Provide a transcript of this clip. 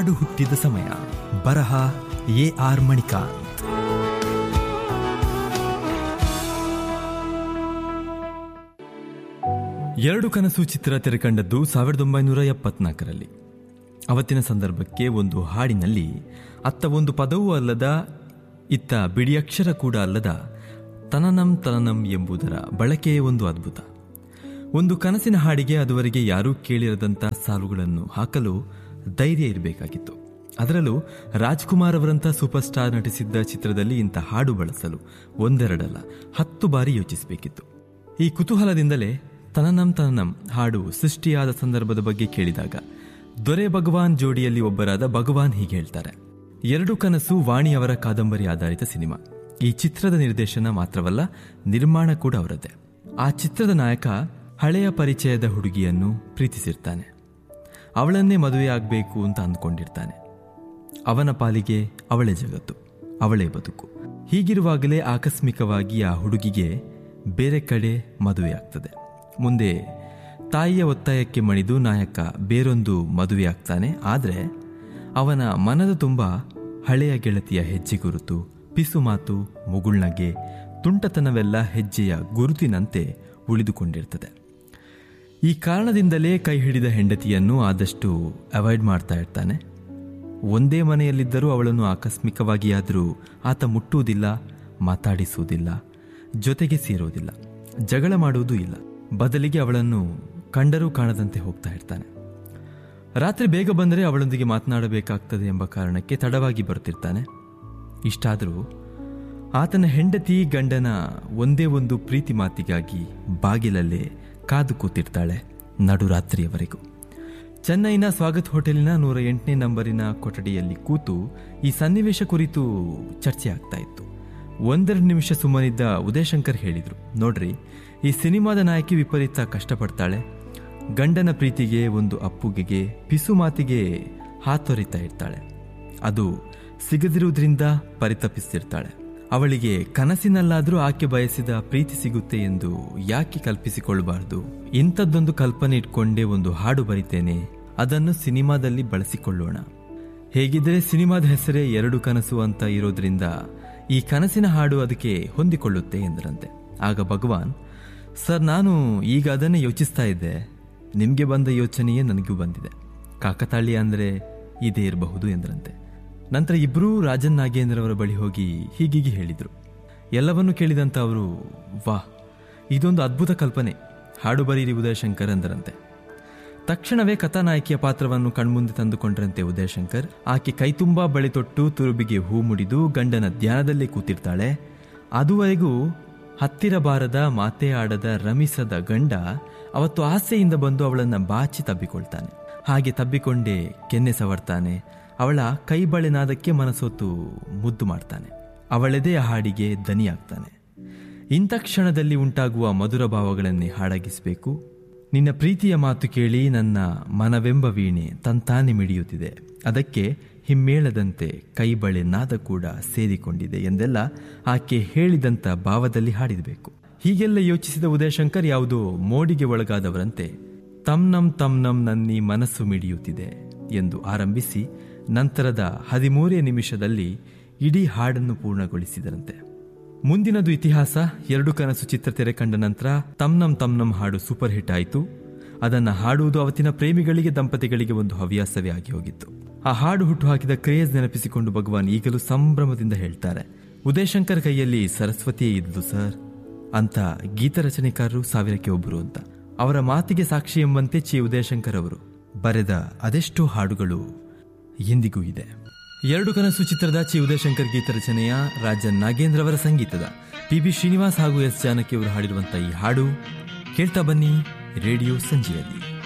ಹಾಡು ಹುಟ್ಟಿದ ಸಮಯ. ಬರಹ ಎ.ಆರ್. ಮಣಿಕಾಂತ್. ಎರಡು ಕನಸು ಚಿತ್ರ ತೆರೆಕಂಡದ್ದು 1974ರಲ್ಲಿ. ಅವತ್ತಿನ ಸಂದರ್ಭಕ್ಕೆ ಒಂದು ಹಾಡಿನಲ್ಲಿ ಅತ್ತ ಒಂದು ಪದವೂ ಅಲ್ಲದ, ಇತ್ತ ಬಿಡಿಯಕ್ಷರ ಕೂಡ ಅಲ್ಲದ ತನನಂ ತನನಂ ಎಂಬುದರ ಬಳಕೆಯೇ ಒಂದು ಅದ್ಭುತ. ಒಂದು ಕನಸಿನ ಹಾಡಿಗೆ ಅದುವರೆಗೆ ಯಾರೂ ಕೇಳಿರದಂಥ ಸಾಲುಗಳನ್ನು ಹಾಕಲು ಧೈರ್ಯ ಇರಬೇಕಾಗಿತ್ತು. ಅದರಲ್ಲೂ ರಾಜ್ಕುಮಾರ್ ಅವರಂಥ ಸೂಪರ್ ಸ್ಟಾರ್ ನಟಿಸಿದ್ದ ಚಿತ್ರದಲ್ಲಿ ಇಂಥ ಹಾಡು ಬಳಸಲು ಒಂದೆರಡಲ್ಲ 10 ಬಾರಿ ಯೋಚಿಸಬೇಕಿತ್ತು. ಈ ಕುತೂಹಲದಿಂದಲೇ ತನನಂ ತನನಂ ಹಾಡು ಸೃಷ್ಟಿಯಾದ ಸಂದರ್ಭದ ಬಗ್ಗೆ ಕೇಳಿದಾಗ ದೊರೆ ಭಗವಾನ್ ಜೋಡಿಯಲ್ಲಿ ಒಬ್ಬರಾದ ಭಗವಾನ್ ಹೀಗೆ ಹೇಳ್ತಾರೆ. ಎರಡು ಕನಸು ವಾಣಿಯವರ ಕಾದಂಬರಿ ಆಧಾರಿತ ಸಿನಿಮಾ. ಈ ಚಿತ್ರದ ನಿರ್ದೇಶನ ಮಾತ್ರವಲ್ಲ, ನಿರ್ಮಾಣ ಕೂಡ ಅವರದ್ದೇ. ಆ ಚಿತ್ರದ ನಾಯಕ ಹಳೆಯ ಪರಿಚಯದ ಹುಡುಗಿಯನ್ನು ಪ್ರೀತಿಸಿರ್ತಾನೆ. ಅವಳನ್ನೇ ಮದುವೆಯಾಗಬೇಕು ಅಂತ ಅಂದ್ಕೊಂಡಿರ್ತಾನೆ. ಅವನ ಪಾಲಿಗೆ ಅವಳೇ ಜಗತ್ತು, ಅವಳೇ ಬದುಕು. ಹೀಗಿರುವಾಗಲೇ ಆಕಸ್ಮಿಕವಾಗಿ ಆ ಹುಡುಗಿಗೆ ಬೇರೆ ಕಡೆ ಮದುವೆಯಾಗ್ತದೆ. ಮುಂದೆ ತಾಯಿಯ ಒತ್ತಾಯಕ್ಕೆ ಮಣಿದು ನಾಯಕ ಬೇರೊಂದು ಮದುವೆಯಾಗ್ತಾನೆ. ಆದರೆ ಅವನ ಮನದ ತುಂಬ ಹಳೆಯ ಗೆಳತಿಯ ಹೆಜ್ಜೆ ಗುರುತು, ಪಿಸು ಮಾತು, ಮುಗುಳ್ನಗೆ, ತುಂಟತನವೆಲ್ಲ ಹೆಜ್ಜೆಯ ಗುರುತಿನಂತೆ ಉಳಿದುಕೊಂಡಿರ್ತದೆ. ಈ ಕಾರಣದಿಂದಲೇ ಕೈ ಹಿಡಿದ ಹೆಂಡತಿಯನ್ನು ಆದಷ್ಟು ಅವಾಯ್ಡ್ ಮಾಡ್ತಾ ಇರ್ತಾನೆ. ಒಂದೇ ಮನೆಯಲ್ಲಿದ್ದರೂ ಅವಳನ್ನು ಆಕಸ್ಮಿಕವಾಗಿಯಾದರೂ ಆತ ಮುಟ್ಟುವುದಿಲ್ಲ, ಮಾತಾಡಿಸುವುದಿಲ್ಲ, ಜೊತೆಗೆ ಸೇರುವುದಿಲ್ಲ, ಜಗಳ ಮಾಡುವುದೂ ಇಲ್ಲ. ಬದಲಿಗೆ ಅವಳನ್ನು ಕಂಡರೂ ಕಾಣದಂತೆ ಹೋಗ್ತಾ ಇರ್ತಾನೆ. ರಾತ್ರಿ ಬೇಗ ಬಂದರೆ ಅವಳೊಂದಿಗೆ ಮಾತನಾಡಬೇಕಾಗ್ತದೆ ಎಂಬ ಕಾರಣಕ್ಕೆ ತಡವಾಗಿ ಬರ್ತಿರ್ತಾನೆ. ಇಷ್ಟಾದರೂ ಆತನ ಹೆಂಡತಿ ಗಂಡನ ಒಂದೇ ಒಂದು ಪ್ರೀತಿ ಮಾತಿಗಾಗಿ ಬಾಗಿಲಲ್ಲೇ ಕಾದು ಕೂತಿರ್ತಾಳೆ ನಡುರಾತ್ರಿಯವರೆಗೂ. ಚೆನ್ನೈನ ಸ್ವಾಗತ್ ಹೋಟೆಲಿನ 108ನೇ ನಂಬರಿನ ಕೊಠಡಿಯಲ್ಲಿ ಕೂತು ಈ ಸನ್ನಿವೇಶ ಕುರಿತು ಚರ್ಚೆ ಆಗ್ತಾ ಇತ್ತು. 1-2 ನಿಮಿಷ ಸುಮ್ಮನಿದ್ದ ಉದಯಶಂಕರ್ ಹೇಳಿದರು, ನೋಡ್ರಿ, ಈ ಸಿನಿಮಾದ ನಾಯಕಿ ವಿಪರೀತ ಕಷ್ಟಪಡ್ತಾಳೆ. ಗಂಡನ ಪ್ರೀತಿಗೆ, ಒಂದು ಅಪ್ಪುಗೆಗೆ, ಪಿಸು ಮಾತಿಗೆ ಹಾತೊರಿತಾ ಇರ್ತಾಳೆ. ಅದು ಸಿಗದಿರುವುದರಿಂದ ಪರಿತಪಿಸ್ತಿರ್ತಾಳೆ. ಅವಳಿಗೆ ಕನಸಿನಲ್ಲಾದರೂ ಆಕೆ ಬಯಸಿದ ಪ್ರೀತಿ ಸಿಗುತ್ತೆ ಎಂದು ಯಾಕೆ ಕಲ್ಪಿಸಿಕೊಳ್ಳಬಾರದು? ಇಂಥದ್ದೊಂದು ಕಲ್ಪನೆ ಇಟ್ಕೊಂಡೇ ಒಂದು ಹಾಡು ಬರಿತೇನೆ, ಅದನ್ನು ಸಿನಿಮಾದಲ್ಲಿ ಬಳಸಿಕೊಳ್ಳೋಣ. ಹೇಗಿದ್ರೆ ಸಿನಿಮಾದ ಹೆಸರೇ ಎರಡು ಕನಸು ಅಂತ ಇರೋದ್ರಿಂದ ಈ ಕನಸಿನ ಹಾಡು ಅದಕ್ಕೆ ಹೊಂದಿಕೊಳ್ಳುತ್ತೆ ಎಂದರಂತೆ. ಆಗ ಭಗವಾನ್, ಸರ್, ನಾನು ಈಗ ಅದನ್ನೇ ಯೋಚಿಸ್ತಾ ಇದ್ದೆ. ನಿಮಗೆ ಬಂದ ಯೋಚನೆಯೇ ನನಗೂ ಬಂದಿದೆ. ಕಾಕತಾಳೀಯ ಅಂದರೆ ಇದೇ ಇರಬಹುದು ಎಂದರಂತೆ. ನಂತರ ಇಬ್ಬರೂ ರಾಜನ್ ನಾಗೇಂದ್ರವರ ಬಳಿ ಹೋಗಿ ಹೀಗೀಗೆ ಹೇಳಿದರು. ಎಲ್ಲವನ್ನೂ ಕೇಳಿದಂಥ ಅವರು, ವಾಹ್, ಇದೊಂದು ಅದ್ಭುತ ಕಲ್ಪನೆ, ಹಾಡು ಬರೀರಿ ಉದಯಶಂಕರ್ ಎಂದರಂತೆ. ತಕ್ಷಣವೇ ಕಥಾನಾಯಕಿಯ ಪಾತ್ರವನ್ನು ಕಣ್ಮುಂದೆ ತಂದುಕೊಂಡ್ರಂತೆ ಉದಯಶಂಕರ್. ಆಕೆ ಕೈತುಂಬಾ ಬಳಿ ತೊಟ್ಟು ತುರುಬಿಗೆ ಹೂ ಮುಡಿದು ಗಂಡನ ಧ್ಯಾನದಲ್ಲೇ ಕೂತಿರ್ತಾಳೆ. ಅದುವರೆಗೂ ಹತ್ತಿರ ಬಾರದ, ಮಾತೇ ಆಡದ, ರಮಿಸದ ಗಂಡ ಅವತ್ತು ಆಸೆಯಿಂದ ಬಂದು ಅವಳನ್ನು ಬಾಚಿ ತಬ್ಬಿಕೊಳ್ತಾನೆ. ಹಾಗೆ ತಬ್ಬಿಕೊಂಡೇ ಕೆನ್ನೆ ಸವರ್ತಾನೆ. ಅವಳ ಕೈ ಬಳೆನಾದಕ್ಕೆ ಮನಸೊತ್ತು ಮುದ್ದು ಮಾಡ್ತಾನೆ. ಅವಳೆದೆಯ ಹಾಡಿಗೆ ದನಿಯಾಗ್ತಾನೆ. ಇಂಥ ಕ್ಷಣದಲ್ಲಿ ಉಂಟಾಗುವ ಮಧುರ ಭಾವಗಳನ್ನೇ ಹಾಡಾಗಿಸಬೇಕು. ನಿನ್ನ ಪ್ರೀತಿಯ ಮಾತು ಕೇಳಿ ನನ್ನ ಮನವೆಂಬ ವೀಣೆ ತಂತಾನೆ ಮಿಡಿಯುತ್ತಿದೆ, ಅದಕ್ಕೆ ಹಿಮ್ಮೇಳದಂತೆ ಕೈ ಬಳೆ ನಾದ ಕೂಡ ಸೇರಿಕೊಂಡಿದೆ ಎಂದೆಲ್ಲ ಆಕೆ ಹೇಳಿದಂಥ ಭಾವದಲ್ಲಿ ಹಾಡಿದಬೇಕು. ಹೀಗೆಲ್ಲ ಯೋಚಿಸಿದ ಉದಯಶಂಕರ್ ಯಾವುದೋ ಮೋಡಿಗೆ ಒಳಗಾದವರಂತೆ ತಮ್ನಂ ತಮ್ನಂ ನನ್ನಿ ಮನಸ್ಸು ಮಿಡಿಯುತ್ತಿದೆ ಎಂದು ಆರಂಭಿಸಿ ನಂತರದ 13 ನಿಮಿಷದಲ್ಲಿ ಇಡೀ ಹಾಡನ್ನು ಪೂರ್ಣಗೊಳಿಸಿದರಂತೆ. ಮುಂದಿನದು ಇತಿಹಾಸ. ಎರಡು ಕನಸು ಚಿತ್ರ ತೆರೆ ಕಂಡ ನಂತರ ತಮ್ನಂ ತಮ್ನಂ ಹಾಡು ಸೂಪರ್ ಹಿಟ್ ಆಯಿತು. ಅದನ್ನು ಹಾಡುವುದು ಅವತ್ತಿನ ಪ್ರೇಮಿಗಳಿಗೆ, ದಂಪತಿಗಳಿಗೆ ಒಂದು ಹವ್ಯಾಸವೇ ಆಗಿ ಹೋಗಿತ್ತು. ಆ ಹಾಡು ಹುಟ್ಟುಹಾಕಿದ ಕ್ರೇಜ್ ನೆನಪಿಸಿಕೊಂಡು ಭಗವಾನ್ ಈಗಲೂ ಸಂಭ್ರಮದಿಂದ ಹೇಳ್ತಾರೆ, ಉದಯಶಂಕರ್ ಕೈಯಲ್ಲಿ ಸರಸ್ವತಿಯೇ ಇದ್ದು ಸರ್ ಅಂತ ಗೀತ ರಚನೆಕಾರರು 1000ಕ್ಕೆ ಒಬ್ಬರು ಅಂತ. ಅವರ ಮಾತಿಗೆ ಸಾಕ್ಷಿ ಎಂಬಂತೆ ಚಿ ಉದಯಶಂಕರ್ ಅವರು ಬರೆದ ಅದೆಷ್ಟೋ ಹಾಡುಗಳು ಇಂದಿಗೂ ಇದೆ. ಎರಡು ಕನಸು ಚಿತ್ರದ ಚಿ ಉದಯಶಂಕರ್ ಗೀತ ರಚನೆಯ, ರಾಜನ್ ನಾಗೇಂದ್ರ ಅವರ ಸಂಗೀತದ, ಪಿ.ಬಿ. ಶ್ರೀನಿವಾಸ್ ಹಾಗೂ ಎಸ್ ಜಾನಕಿ ಅವರು ಹಾಡಿರುವಂತಹ ಈ ಹಾಡು ಕೇಳ್ತಾ ಬನ್ನಿ ರೇಡಿಯೋ ಸಂಜೆಯಲ್ಲಿ.